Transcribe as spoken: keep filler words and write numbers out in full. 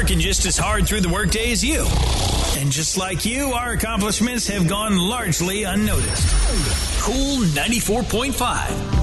working just as hard through the workday as you. And just like you, our accomplishments have gone largely unnoticed. Cool ninety-four point five.